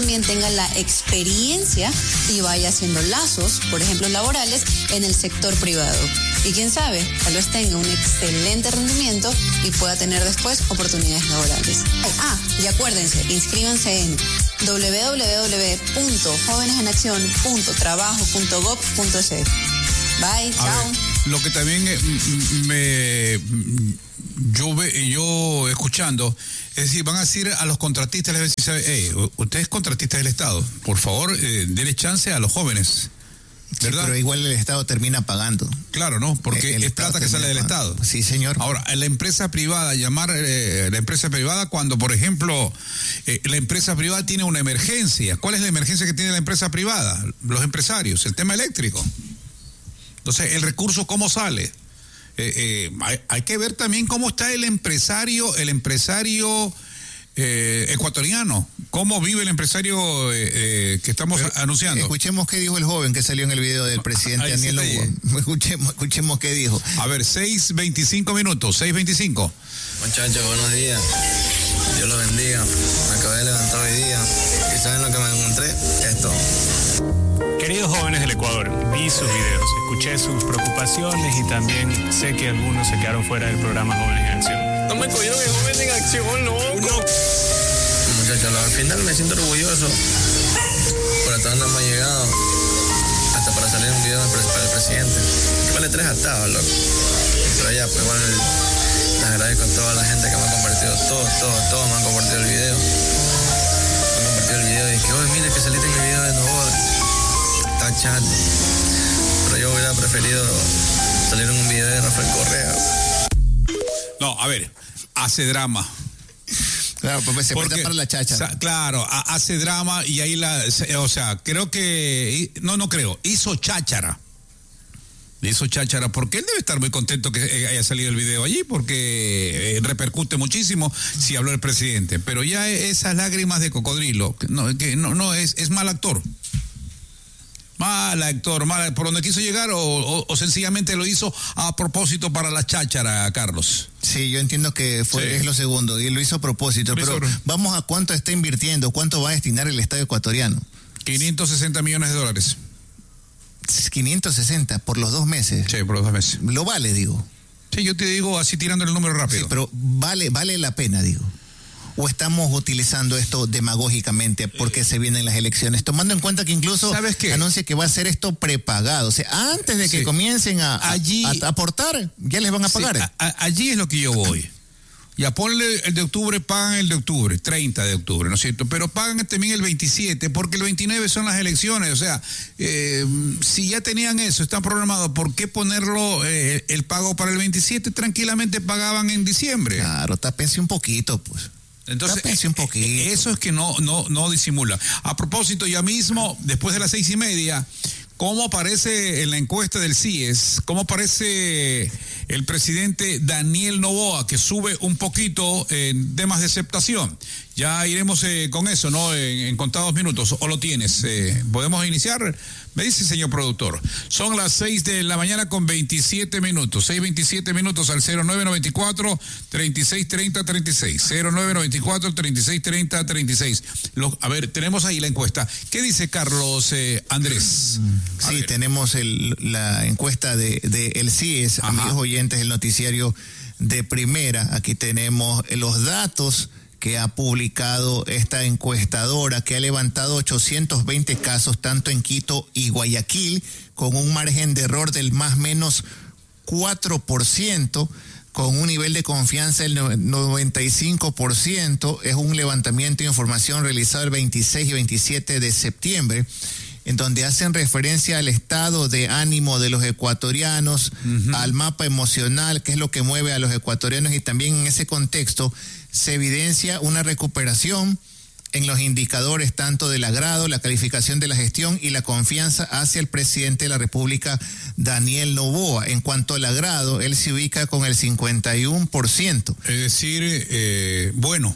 también tenga la experiencia y vaya haciendo lazos, por ejemplo, laborales, en el sector privado. Y quién sabe, tal vez tenga un excelente rendimiento y pueda tener después oportunidades laborales. Y acuérdense, inscríbanse en www.jovenesenaccion.trabajo.gov.es. Bye, chao. Lo que también yo escuchando, es decir, van a decir a los contratistas, les van a decir, usted es contratista del Estado, por favor, dele chance a los jóvenes. ¿Verdad? Sí, pero igual el Estado termina pagando. Claro, ¿no? Porque es plata que sale del Estado. Sí, señor. Ahora, la empresa privada, llamar la empresa privada cuando, por ejemplo, la empresa privada tiene una emergencia. ¿Cuál es la emergencia que tiene la empresa privada? Los empresarios, el tema eléctrico. Entonces, el recurso, ¿cómo sale? Hay que ver también cómo está el empresario ecuatoriano. ¿Cómo vive el empresario que estamos anunciando? Escuchemos qué dijo el joven que salió en el video del presidente Daniel Noboa. Escuchemos qué dijo. A ver, 6:25 minutos, 6:25. Muchachos, buenos días. Dios los bendiga. Me acabé de levantar hoy día. ¿Y saben lo que me encontré? Esto. Queridos jóvenes del Ecuador, vi sus videos, escuché sus preocupaciones y también sé que algunos se quedaron fuera del programa Jóvenes en Acción. No me cogieron en Jóvenes en Acción, loco. Muchachos, al final me siento orgulloso por hasta donde hemos llegado, hasta para salir en un video para el presidente. Vale 3 atados, loco. Pero ya, pues igual les agradezco a toda la gente que me ha compartido, todos me han compartido el video. Me han compartido el video y que, oye, mire que saliste en el video de Noboa. Está chato. Pero yo hubiera preferido salir en un video de Rafael Correa. No, a ver, hace drama. Claro, pues se presta para la cháchara. Claro, hace drama y ahí creo que, hizo cháchara. Hizo cháchara porque él debe estar muy contento que haya salido el video allí porque repercute muchísimo si habló el presidente. Pero ya esas lágrimas de cocodrilo, es mal actor. Mal actor, por donde quiso llegar o sencillamente lo hizo a propósito para la cháchara, Carlos. Sí, yo entiendo que es lo segundo y lo hizo a propósito, pero vamos a cuánto está invirtiendo, cuánto va a destinar el Estado ecuatoriano. $560 millones. 560 por los 2 meses. Sí, por los 2 meses. Lo vale, digo. Sí, yo te digo así tirando el número rápido. Sí, pero vale la pena, digo. ¿O estamos utilizando esto demagógicamente porque se vienen las elecciones? Tomando en cuenta que incluso anuncia que va a ser esto prepagado. O sea, antes de que comiencen a aportar, ya les van a pagar. Allí es lo que yo voy. Ya ponle el de octubre, pagan el de octubre, 30 de octubre, ¿no es cierto? Pero pagan también el 27, porque el 29 son las elecciones. O sea, si ya tenían eso, están programados, ¿por qué ponerlo el pago para el 27? Tranquilamente pagaban en diciembre. Claro, tápense un poquito, pues. Entonces, un poquito. Eso es que no disimula. A propósito, ya mismo, después de las 6:30, ¿cómo aparece en la encuesta del CIES? ¿Cómo aparece el presidente Daniel Noboa, que sube un poquito en temas de aceptación? Ya iremos con eso, ¿no? En contados minutos. ¿O lo tienes? ¿Podemos iniciar? Me dice, señor productor. Son las 6 de la mañana con 27 minutos. 6:27 minutos al 0994-3630-36. 0994-3630-36. A ver, tenemos ahí la encuesta. ¿Qué dice Carlos Andrés? Sí, tenemos la encuesta de el CIES, amigos oyentes, el noticiario de Primera. Aquí tenemos los datos que ha publicado esta encuestadora, que ha levantado 820 casos, tanto en Quito y Guayaquil, con un margen de error del más o menos 4%, con un nivel de confianza del 95%. Es un levantamiento de información realizado el 26 y 27 de septiembre, en donde hacen referencia al estado de ánimo de los ecuatorianos, al mapa emocional, que es lo que mueve a los ecuatorianos, y también en ese contexto se evidencia una recuperación en los indicadores tanto del agrado, la calificación de la gestión y la confianza hacia el presidente de la República, Daniel Noboa. En cuanto al agrado, él se ubica con el 51%. Es decir, bueno.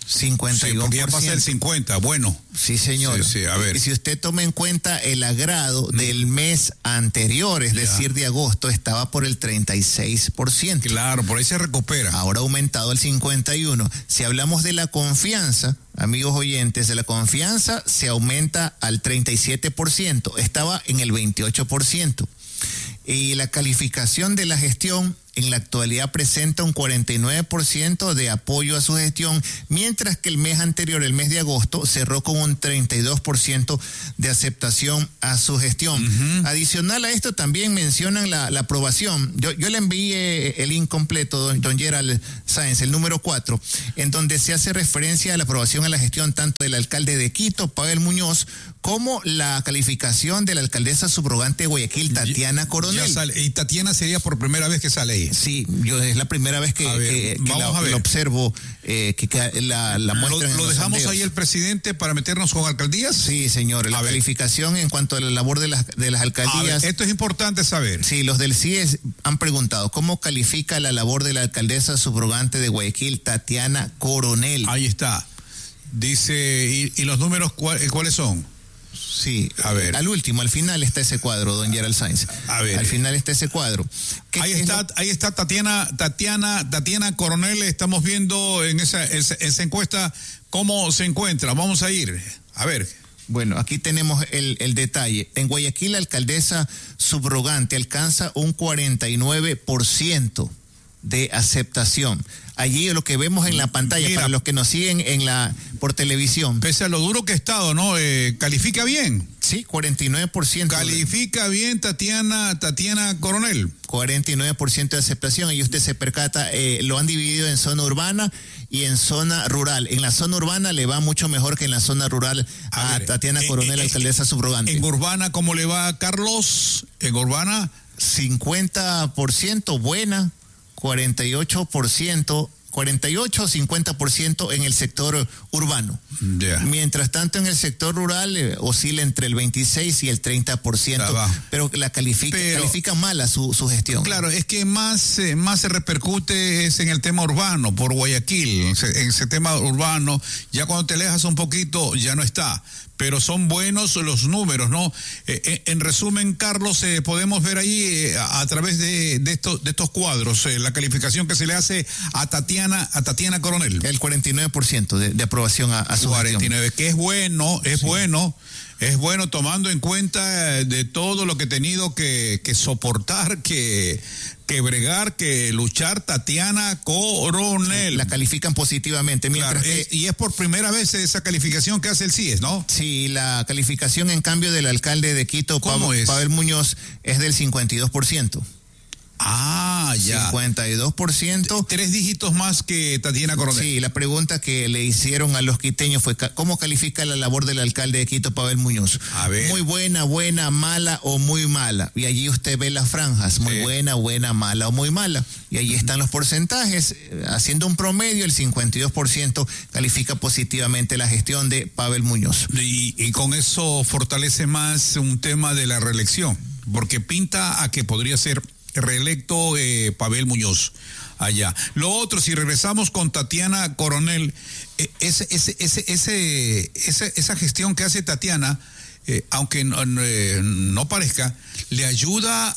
51%. Sí, porque ya pasa el 50, bueno. Sí, señor. Sí, a ver. Y si usted toma en cuenta el agrado del mes anterior, es decir, de agosto, estaba por el 36%. Claro, por ahí se recupera. Ahora ha aumentado al 51%. Si hablamos de la confianza, amigos oyentes, de la confianza se aumenta al 37%. Estaba en el 28%. Y la calificación de la gestión en la actualidad presenta un 49% de apoyo a su gestión, mientras que el mes anterior, el mes de agosto, cerró con un 32% de aceptación a su gestión. Uh-huh. Adicional a esto, también mencionan la aprobación. Yo le envié el incompleto, don Gerald Sáenz, el número 4, en donde se hace referencia a la aprobación a la gestión tanto del alcalde de Quito, Pavel Muñoz, como la calificación de la alcaldesa subrogante de Guayaquil, Tatiana Coronel. Ya sale, y Tatiana sería por primera vez que sale ahí. Sí, es la primera vez que la observo, que la muestran. ¿Lo dejamos sondeos ahí el presidente para meternos con alcaldías? Sí, señor, la calificación en cuanto a la labor de las alcaldías. Esto es importante saber. Sí, los del CIES han preguntado, ¿cómo califica la labor de la alcaldesa subrogante de Guayaquil, Tatiana Coronel? Ahí está. Dice, ¿y los números cuáles son? Sí, a ver. Al final está ese cuadro, don Gerald Sáenz. A ver. Al final está ese cuadro. Ahí está Tatiana Coronel. Estamos viendo en esa encuesta cómo se encuentra. Vamos a ir. A ver. Bueno, aquí tenemos el detalle. En Guayaquil, la alcaldesa subrogante alcanza un 49% de aceptación. Allí lo que vemos en la pantalla, para los que nos siguen por televisión. Pese a lo duro que ha estado, ¿no? Califica bien. Sí, 49%. Califica bien Tatiana Coronel. 49% de aceptación. Ahí usted se percata, lo han dividido en zona urbana y en zona rural. En la zona urbana le va mucho mejor que en la zona rural a Tatiana Coronel, alcaldesa subrogante. En urbana, ¿cómo le va a Carlos? En urbana, 50% buena. 48%, 50% en el sector urbano. Yeah. Mientras tanto, en el sector rural oscila entre el 26 y el 30%, pero califica mala su gestión. Claro, es que más se repercute es en el tema urbano, por Guayaquil, en ese tema urbano, ya cuando te alejas un poquito ya no está. Pero son buenos los números, ¿no? En resumen, Carlos, podemos ver ahí a través de estos cuadros la calificación que se le hace a Tatiana Coronel. El 49% de aprobación a su 49, gestión. Que es bueno, es bueno tomando en cuenta de todo lo que he tenido que soportar, que bregar, que luchar Tatiana Coronel. La califican positivamente. Claro, y es por primera vez esa calificación que hace el CIES, ¿no? Sí, la calificación en cambio del alcalde de Quito, Pavel Muñoz, es del 52%. Ah, ya. 52%. 3 dígitos más que Tatiana Coronel. Sí, la pregunta que le hicieron a los quiteños fue, ¿cómo califica la labor del alcalde de Quito, Pavel Muñoz? A ver. Muy buena, mala o muy mala. Y allí usted ve las franjas, muy buena, mala o muy mala. Y allí están los porcentajes. Haciendo un promedio, el 52% califica positivamente la gestión de Pavel Muñoz. Y con eso fortalece más un tema de la reelección, porque pinta a que podría ser reelecto Pavel Muñoz allá. Lo otro, si regresamos con Tatiana Coronel, esa gestión que hace Tatiana, aunque no parezca, le ayuda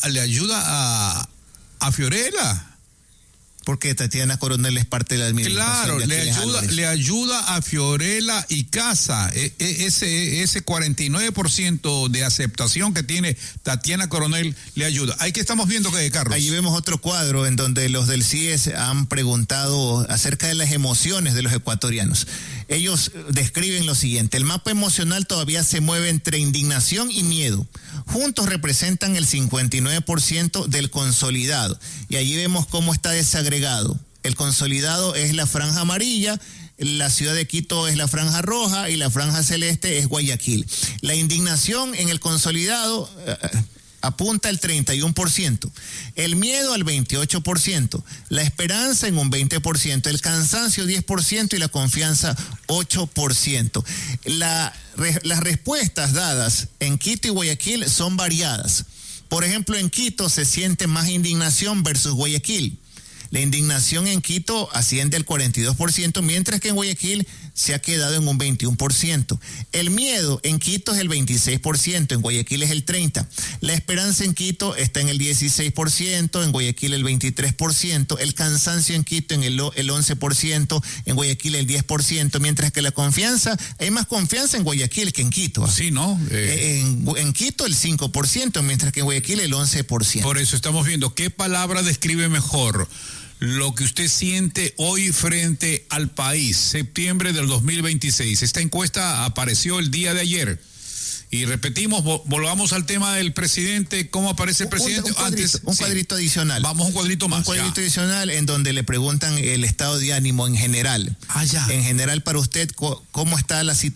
a Fiorella. Porque Tatiana Coronel es parte de la administración. Claro, le ayuda a Fiorella y Casa. Ese 49% de aceptación que tiene Tatiana Coronel le ayuda. Ahí que estamos viendo, Carlos. Allí vemos otro cuadro en donde los del CIES han preguntado acerca de las emociones de los ecuatorianos. Ellos describen lo siguiente: el mapa emocional todavía se mueve entre indignación y miedo. Juntos representan el 59% del consolidado. Y allí vemos cómo está desagregado. El consolidado es la franja amarilla, la ciudad de Quito es la franja roja y la franja celeste es Guayaquil. La indignación en el consolidado apunta al 31%, el miedo al 28%, la esperanza en un 20%, el cansancio 10% y la confianza 8%. Las respuestas dadas en Quito y Guayaquil son variadas. Por ejemplo, en Quito se siente más indignación versus Guayaquil. La indignación en Quito asciende al 42%, mientras que en Guayaquil se ha quedado en un 21%. El miedo en Quito es el 26%, en Guayaquil es el 30%. La esperanza en Quito está en el 16%, en Guayaquil el 23%. El cansancio en Quito en el 11%, en Guayaquil el 10%, mientras que la confianza, hay más confianza en Guayaquil que en Quito. Sí, ¿no? En Quito el 5%, mientras que en Guayaquil el 11%. Por eso estamos viendo qué palabra describe mejor lo que usted siente hoy frente al país, septiembre del 2026. Esta encuesta apareció el día de ayer. Y repetimos, volvamos al tema del presidente, ¿cómo aparece el presidente? Un cuadrito adicional. Vamos a un cuadrito más. Un cuadrito adicional en donde le preguntan el estado de ánimo en general. Ya. En general para usted, ¿cómo está la situación?